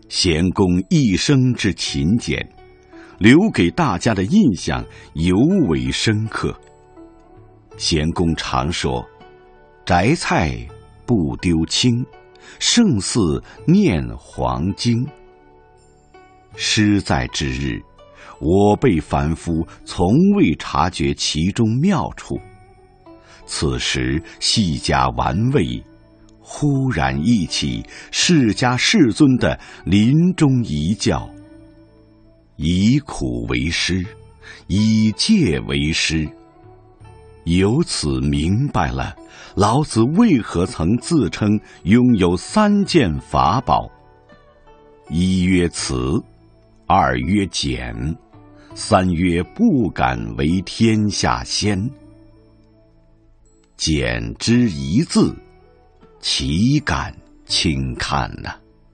贤公一生之勤俭，留给大家的印象尤为深刻。贤公常说：“摘菜不丢青，胜似念黄经。”诗在之日，我辈凡夫从未察觉其中妙处。此时细加玩味，忽然忆起释迦世尊的临终遗教：以苦为师，以戒为师。由此明白了老子为何曾自称拥有3件法宝：一曰慈，二曰俭，三曰不敢为天下先。俭之一字，岂敢轻看呢？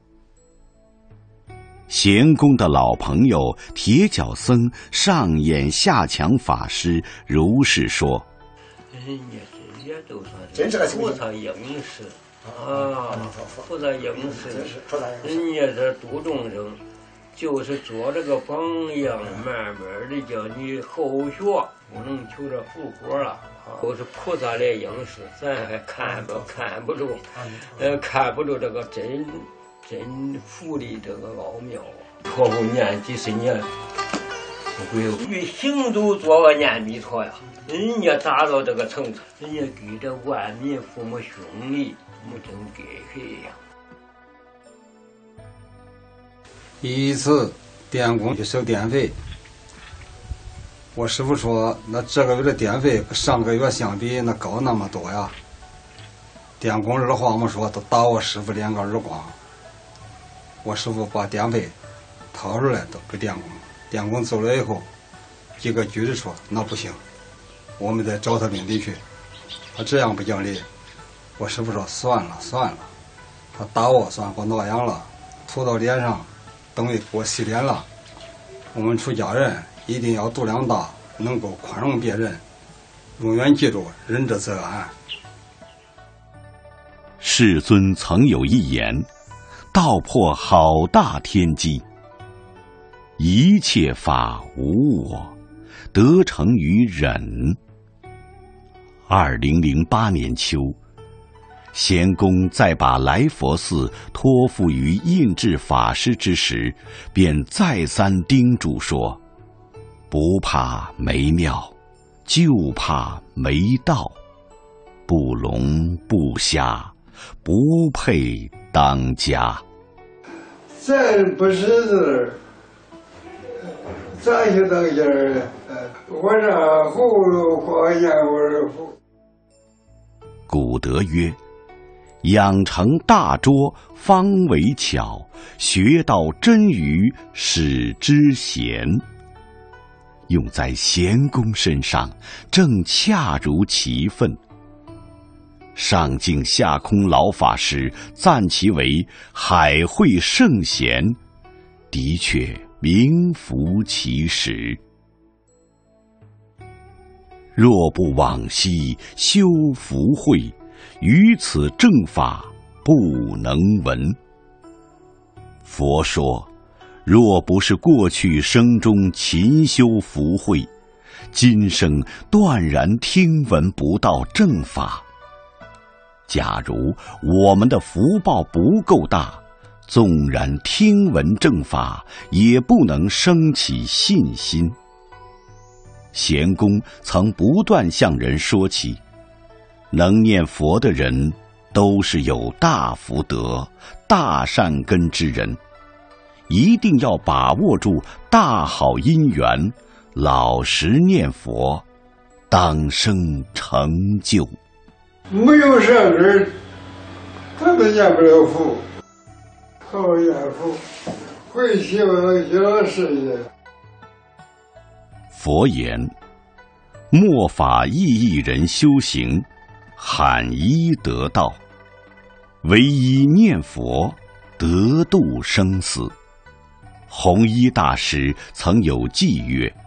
贤公的老朋友铁脚僧上演下强法师如是说：“ 人家这些都算是菩萨应时啊，菩萨应时，人家这度众生，就是做这个榜样，慢慢的叫你后学，不能求着复活了。都是菩萨来应时，咱还看不住，看不住这个真佛的这个奥妙啊！错不念几十年，不会与行走做个念弥陀呀。人家达到这个层次，人家给这万民父母兄弟，我真给谁呀？” 一次电工去收电费，我师傅说：“那这个月的电费跟上个月相比，那高那么多呀。”电工二话没说，都打我师傅2个耳光。我师傅把电费掏出来都给电工，电工走了以后，几个局的说：“那不行，我们得找他领地去，他这样不讲理。”我师傅说：“算了，他打我算给我挠痒了，涂到脸上，等于给我洗脸了。我们出家人一定要度量大，能够宽容别人，永远记住仁者则安。” 世尊曾有一言，道破好大天机：一切法无我，得成于忍。2008年秋，贤公在把来佛寺托付于印制法师之时，便再三叮嘱说：“不怕没庙，就怕没道。不聋不瞎，不配当家。” 咱不识字，咋去当家呢？我这葫芦画眼我不。 古德曰：“养成大拙，方为巧；学到真愚，使之贤。”用在贤公身上，正恰如其分。上净下空老法师赞其为海会圣贤，的确名副其实。若不往昔修福慧，于此正法不能闻。佛说，若不是过去生中勤修福慧，今生断然听闻不到正法。假如我们的福报不够大，纵然听闻正法，也不能生起信心。贤公曾不断向人说起，能念佛的人都是有大福德、大善根之人，一定要把握住大好因缘，老实念佛，当生成就。 没有善根，他都念不了佛。好念佛，会希望小事业。 佛言：末法意义人修行，罕一得道。唯一念佛，得度生死。弘一大师曾有偈曰：